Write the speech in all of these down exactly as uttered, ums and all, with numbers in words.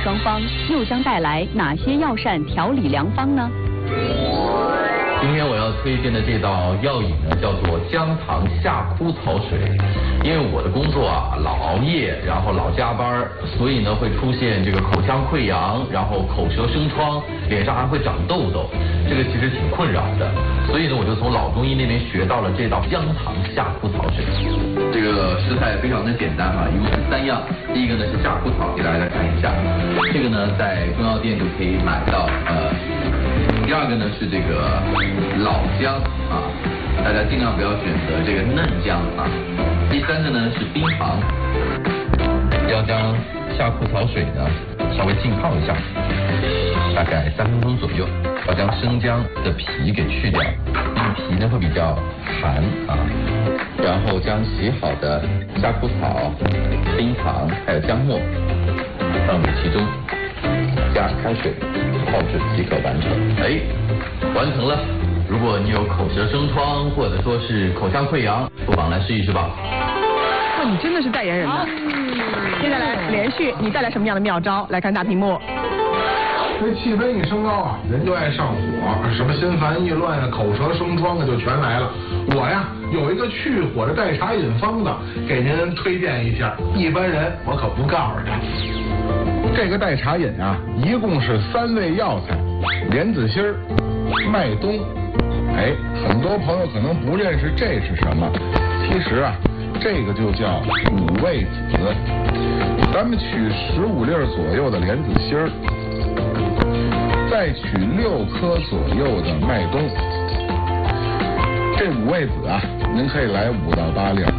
双方又将带来哪些药膳调理良方呢？ 今天我要推荐的这道药饮呢，叫做姜糖夏枯草水。因为我的工作啊，老熬夜，然后老加班，所以呢会出现这个口腔溃疡，然后口舌生疮，脸上还会长痘痘，这个其实挺困扰的。所以呢，我就从老中医那边学到了这道姜糖夏枯草水。这个食材非常的简单啊，一共是三样。第一个呢是夏枯草，给大家看一下，这个呢在中药店就可以买到。呃，第二个呢是这个老姜啊，大家尽量不要选择这个嫩姜啊。第三个呢是冰糖，要将夏枯草水呢稍微浸泡一下，大概三分钟左右，要将生姜的皮给去掉，因为皮呢会比较寒啊。然后将洗好的夏枯草、冰糖还有姜末放入其中，加开水泡制即可完成。哎，完成了。如果你有口舌生疮或者说是口腔溃疡，不妨来试一试吧。 哇，你真的是代言人呢！接下来连续，你带来什么样的妙招？来看大屏幕。 这气温一升高啊，人就爱上火，什么心烦意乱啊、口舌生疮的就全来了。我呀有一个去火的代茶饮方子，给您推荐一下。一般人我可不告诉他。这个代茶饮啊，一共是三味药材：莲子心儿、麦冬。哎，很多朋友可能不认识这是什么，其实啊，这个就叫五味子。咱们取十五粒左右的莲子心儿，再取六颗左右的麦冬，这五味子啊，您可以来五到八粒，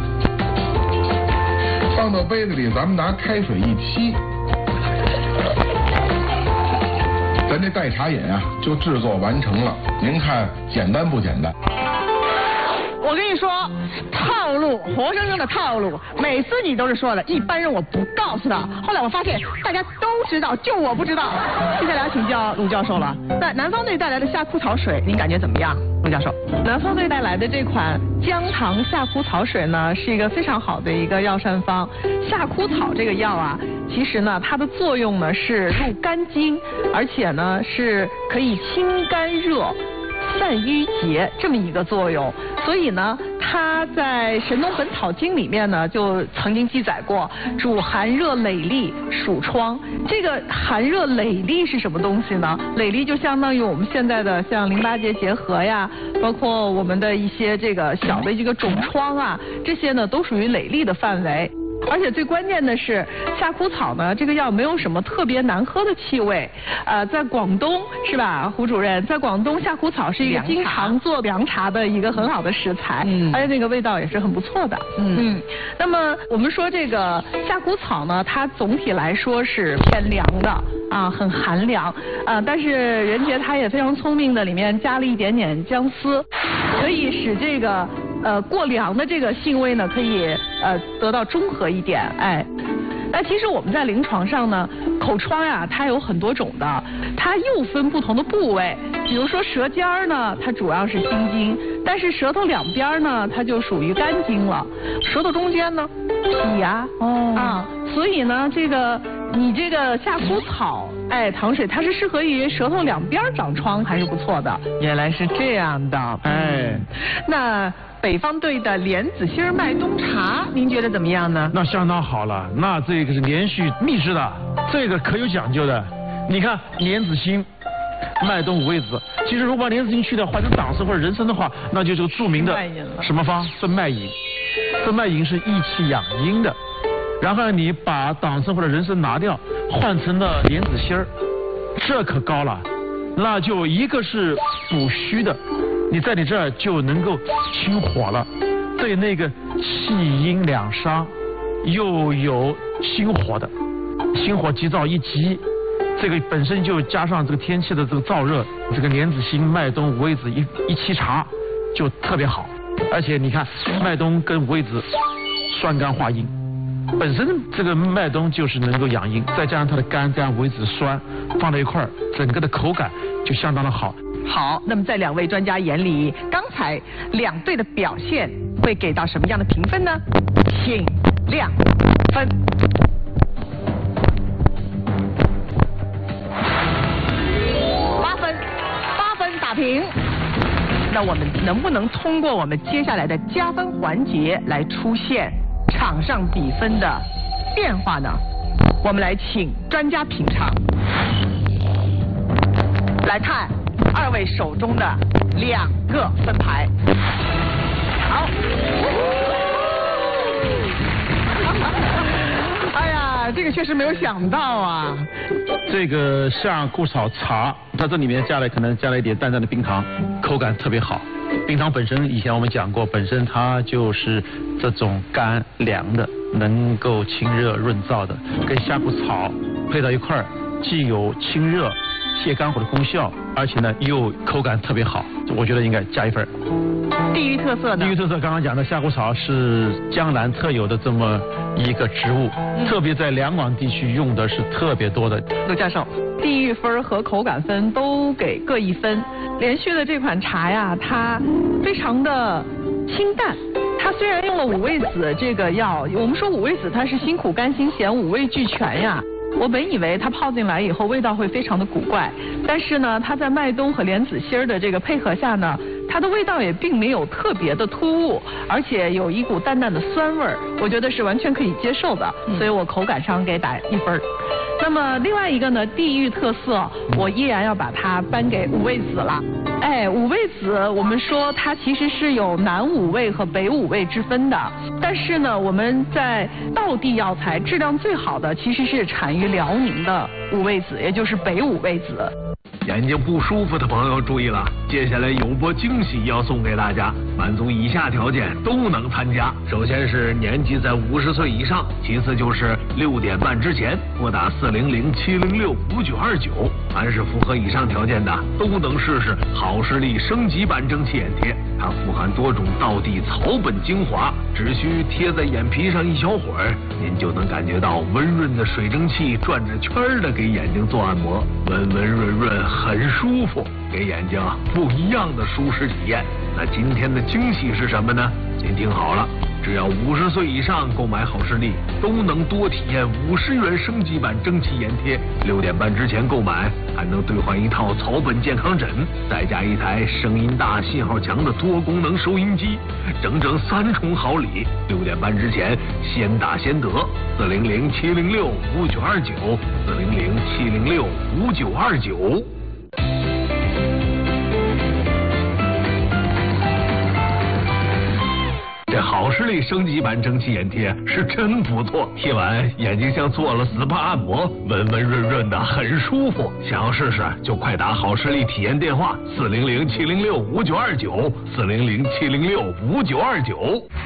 放到杯子里，咱们拿开水一沏，咱这代茶饮啊就制作完成了。您看简单不简单？ 我跟你说，套路，活生生的套路。每次你都是说的，一般人我不告诉他。后来我发现大家都知道，就我不知道。接下来要请教鲁教授了。那南方队带来的夏枯草水，您感觉怎么样？鲁教授， 南方队带来的这款姜糖夏枯草水呢，是一个非常好的一个药膳方。夏枯草这个药啊，其实呢，它的作用呢是入肝经，而且呢是可以清肝热、散瘀结这么一个作用，所以呢，它在《神农本草经》里面呢，就曾经记载过，主寒热累痢、暑疮。这个寒热累痢是什么东西呢？累痢就相当于我们现在的像淋巴结结核呀，包括我们的一些这个小的这个肿疮啊，这些呢都属于累痢的范围。而且最关键的是，夏枯草呢，这个药没有什么特别难喝的气味。呃，在广东是吧，胡主任，在广东夏枯草是一个经常做凉茶的一个很好的食材，嗯，而且那个味道也是很不错的。嗯嗯。那么我们说这个夏枯草呢，它总体来说是偏凉的啊，很寒凉啊，但是任杰他也非常聪明的，里面加了一点点姜丝，可以使这个。呃，过凉的这个性味呢，可以呃得到中和一点，哎。那其实我们在临床上呢，口疮呀，它有很多种的，它又分不同的部位。比如说舌尖儿呢，它主要是心经，但是舌头两边呢，它就属于肝经了。舌头中间呢，脾呀，哦啊，所以呢，这个你这个夏枯草，哎，糖水它是适合于舌头两边长疮，还是不错的。 原来是这样的，哎，那。北方队的莲子心麦冬茶，您觉得怎么样呢？ 那相当好了，那这个是连续秘制的，这个可有讲究的。你看莲子心、麦冬五味子，其实如果把莲子心去掉，换成党参或者人参的话，那就这个著名的什么方？分脉饮。分脉饮是益气养阴的，然后你把党参或者人参拿掉，换成了莲子心儿，这可高了，那就一个是补虚的。你在你这儿就能够清火了，对那个气阴两伤又有心火的，心火急躁一急，这个本身就加上这个天气的这个燥热，这个莲子心、麦冬、五味子一一沏茶就特别好。而且你看麦冬跟五味子酸甘化阴，本身这个麦冬就是能够养阴，再加上它的甘甘五味子酸放在一块儿，整个的口感就相当的好。 好，那么在两位专家眼里，刚才两队的表现会给到什么样的评分呢？请亮分。 平。那我们能不能通过我们接下来的加分环节来出现场上比分的变化呢？我们来请专家评场，来看二位手中的两个分牌。好。哎呀，这个确实没有想到啊。 这个夏枯草茶，它这里面加了可能加了一点淡淡的冰糖，口感特别好。冰糖本身以前我们讲过，本身它就是这种干凉的，能够清热润燥的，跟夏枯草配到一块儿，既有清热泻肝火的功效，而且呢又口感特别好，我觉得应该加一份。 地域特色呢？ 地域特色刚刚讲的夏枯草是江南特有的这么一个植物，嗯、特别在两广地区用的是特别多的。 陆教授，地域分和口感分都给各一分。连续的这款茶呀，它非常的清淡。它虽然用了五味子这个药，我们说五味子它是辛苦甘辛咸五味俱全呀。我本以为它泡进来以后味道会非常的古怪，但是呢，它在麦冬和莲子心儿的这个配合下呢，它的味道也并没有特别的突兀，而且有一股淡淡的酸味儿，我觉得是完全可以接受的，所以我口感上给打一分。那么另外一个呢，地域特色，我依然要把它颁给五味子了。哎，五味子，我们说它其实是有南五味和北五味之分的，但是呢，我们在道地药材质量最好的其实是产于辽宁的五味子，也就是北五味子。 眼睛不舒服的朋友注意了，接下来有波惊喜要送给大家，满足以下条件都能参加。首先是年纪在五十岁以上，其次就是六点半之前拨打四零零七零六五九二九，凡是符合以上条件的都能试试好视力升级版蒸汽眼贴。它富含多种道地草本精华，只需贴在眼皮上一小会儿，您就能感觉到温润的水蒸气转着圈的给眼睛做按摩，温温润润，很舒服，给眼睛不一样的舒适体验。那今天的惊喜是什么呢？您听好了，只要五十岁以上购买好视力，都能多体验五十元升级版蒸汽眼贴。六点半之前购买，还能兑换一套草本健康枕，再加一台声音大、信号强的多功能收音机，整整三重好礼。六点半之前先打先得，四零零七零六五九二九，四零零七零六五九二九。这好视力升级版蒸汽眼贴是真不错，贴完眼睛像做了 S P A 按摩，温温润润的，很舒服。想要试试就快打好视力体验电话四零零七零六五九二九，四零零七零六五九二九。